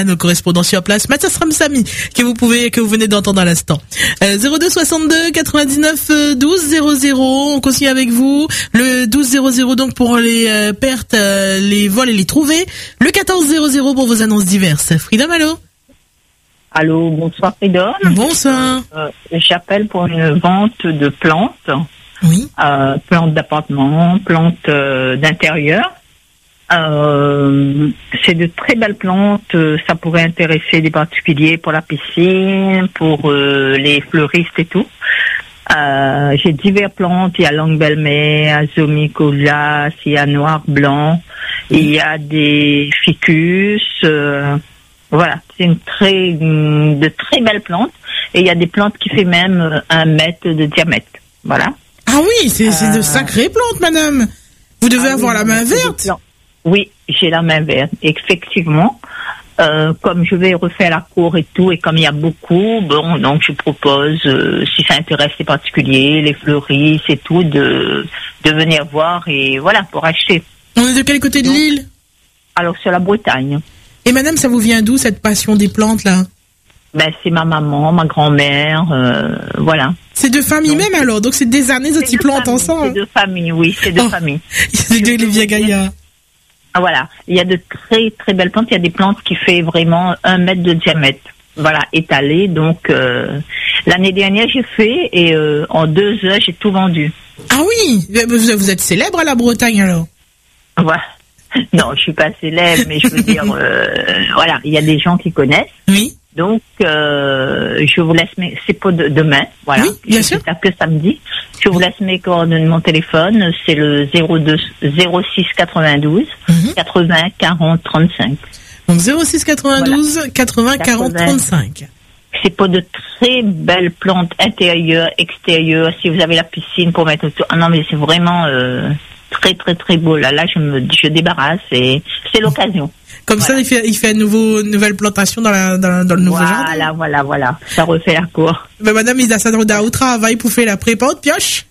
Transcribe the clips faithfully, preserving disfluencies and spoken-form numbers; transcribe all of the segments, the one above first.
nos correspondants sur place, Mathias Ramsamy, que vous pouvez, que vous venez d'entendre à l'instant. Euh, zéro deux soixante-deux quatre-vingt-dix-neuf douze zéro zéro, on continue avec vous. Le douze zéro zéro donc pour les euh, pertes, euh, les vols et les trouvées. Le quatorze zéro zéro pour vos annonces diverses. Freedom, allô? Allô, bonsoir Freedom. Bonsoir. Euh, j'appelle pour une vente de plantes. Oui. Euh, plantes d'appartement, plantes euh, d'intérieur. Euh, c'est de très belles plantes. Ça pourrait intéresser des particuliers pour la piscine, pour euh, les fleuristes et tout. Euh, j'ai diverses plantes. Il y a langue belle-mère, azomicolas, il y a noir blanc, il y a des ficus. Euh, Voilà, c'est une très, une, de très belles plantes. Et il y a des plantes qui fait même un mètre de diamètre. Voilà. Ah oui, c'est, c'est euh... de sacrées plantes, madame. Vous devez ah avoir oui, la main verte. Oui, j'ai la main verte, effectivement. Euh, comme je vais refaire la cour et tout, et comme il y a beaucoup, bon, donc je propose, euh, si ça intéresse les particuliers, les fleuristes et tout, de, de venir voir et voilà, pour acheter. On est de quel côté de donc, l'île? Alors, sur la Bretagne. Et madame, ça vous vient d'où, cette passion des plantes, là? Ben, c'est ma maman, ma grand-mère, euh, voilà. C'est de famille donc, même, alors? Donc, c'est des années de petits plantes famille, ensemble? C'est de famille, oui, c'est de oh, famille. C'est de Olivier Gaillard. Ah, voilà. Il y a de très, très belles plantes. Il y a des plantes qui fait vraiment un mètre de diamètre. Voilà, étalées. Donc, euh, l'année dernière, j'ai fait et euh, en deux heures, j'ai tout vendu. Ah oui? Vous êtes célèbre à la Bretagne, alors? Voilà. Non, je suis pas célèbre, mais je veux dire, euh, voilà, il y a des gens qui connaissent. Oui. Donc, euh, je vous laisse mes, c'est pour de, demain, voilà. Oui, bien sûr. C'est que samedi. Je vous laisse mes coordonnées de mon téléphone, c'est le zéro deux, zéro six quatre-vingt-douze, mm-hmm. quatre-vingts, quarante, trente-cinq. Donc, zéro six quatre-vingt-douze, voilà. quatre-vingts, quarante, trente-cinq. C'est pour de très belles plantes intérieures, extérieures, si vous avez la piscine pour mettre autour. Ah non, mais c'est vraiment, euh, très, très, très beau. Là, là, je me, je débarrasse et c'est l'occasion. Comme voilà. Ça, il fait, il fait une nouveau, nouvelle plantation dans la, dans, dans le nouveau voilà, jardin. Voilà, voilà, voilà. Ça refait la cour. Ben, madame, il a ça au travail pour faire la prépa de pioche.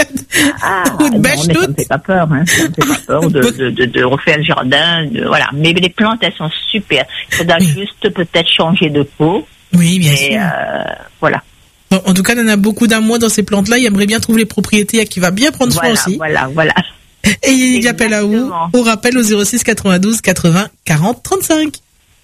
Ah, ou de bêche non, mais ça me fait pas peur, hein. Ça me fait pas peur de, de, de, de refaire le jardin, de, voilà. Mais les plantes, elles sont super. Il faudra oui. juste peut-être changer de pot. Oui, bien et, sûr. Euh, voilà. Bon, en tout cas, il y en a beaucoup d'amour dans ces plantes-là. Il aimerait bien trouver les propriétaires qui va bien prendre soin voilà, aussi. Voilà, voilà. Et il appelle à où? Au rappel au zéro six quatre-vingt-douze, quatre-vingts, quarante, trente-cinq.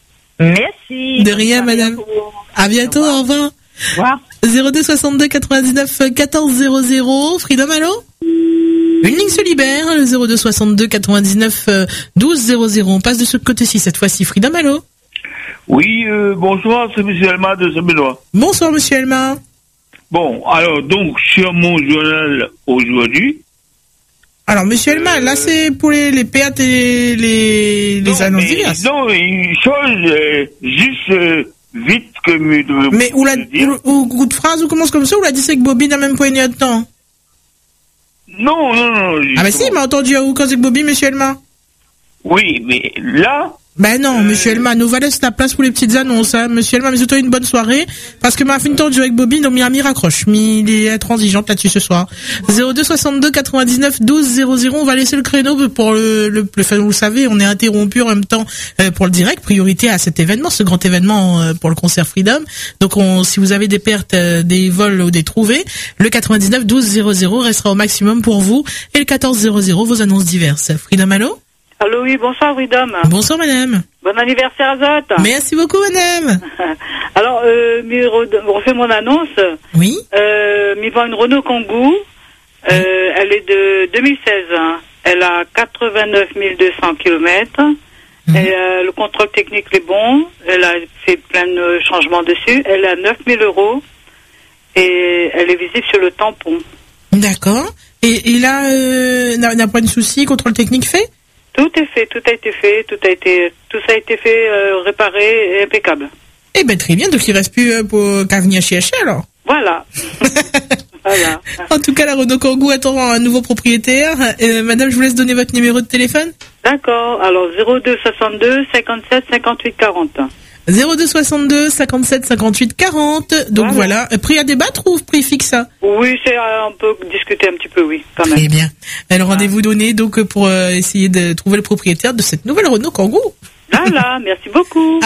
Merci. De rien, madame. À bientôt, au revoir. Au revoir. zéro deux soixante-deux quatre-vingt-dix-neuf quatorze zéro zéro. Freedom, allô? Une ligne se libère, le zéro deux soixante-deux quatre-vingt-dix-neuf douze zéro zéro. On passe de ce côté-ci cette fois-ci. Freedom, allô? Oui, euh, bonsoir, c'est M. Elma de Saint-Benoît. Bonsoir, M. Elma. Bon, alors, donc, sur mon journal aujourd'hui. Alors, monsieur Elma, euh, là, c'est pour les, les P A T et les, les non, annonces mais, diverses. Non, une chose, euh, juste euh, vite que me mais ou la ou, ou de phrase ou commence comme ça, ou la dit c'est que Bobby n'a même pas une heure de temps. Non, non, non. Ah, ben si, il m'a entendu à où quand c'est que Bobby, monsieur Elma? Oui, mais là. Ben non, euh... monsieur Elma, nous va laisser la place pour les petites annonces, hein. Monsieur Elma, mais surtout une bonne soirée, parce que m'a fait une tendue avec Bobby, donc Miami raccroche. Mais il est intransigeante là-dessus ce soir. zéro deux soixante-deux quatre-vingt-dix-neuf douze zéro zéro, on va laisser le créneau pour le, le, le, enfin, vous le savez, on est interrompu en même temps, euh, pour le direct, priorité à cet événement, ce grand événement, euh, pour le concert Freedom. Donc on, si vous avez des pertes, euh, des vols ou des trouvées, le quatre-vingt-dix-neuf douze zéro zéro restera au maximum pour vous, et le quatorze zéro zéro, vos annonces diverses. Freedom, allô? Allô, oui, bonsoir, Freedom. Bonsoir, madame. Bon anniversaire, Azot. Merci beaucoup, madame. Alors, euh, je refais mon annonce. Oui. Euh, m'y vend une Renault Kangoo. Euh, oui. Elle est de deux mille seize. Hein. Elle a quatre-vingt-neuf mille deux cents kilomètres. Mmh. Et, euh, le contrôle technique est bon. Elle a fait plein de changements dessus. Elle a neuf mille euros. Et elle est visible sur le tampon. D'accord. Et, et là, euh, n'a, n'a pas de souci, contrôle technique fait? Tout est fait, tout a été fait, tout a été, tout ça a été fait, euh, réparé, et impeccable. Eh ben très bien, donc il reste plus euh, pour qu'à venir chez H alors. Voilà. Voilà. En tout cas, la Renault Kangoo attend un nouveau propriétaire. Euh, madame, je vous laisse donner votre numéro de téléphone. D'accord. Alors zéro deux soixante-deux cinquante-sept cinquante-huit quarante. zéro deux soixante-deux cinquante-sept cinquante-huit quarante. Donc voilà. voilà. Prix à débattre ou prix fixe? Oui, c'est, on peut discuter un petit peu, oui, quand même. Très bien. Alors rendez-vous donné donc pour euh, essayer de trouver le propriétaire de cette nouvelle Renault Kangoo. Voilà, merci beaucoup.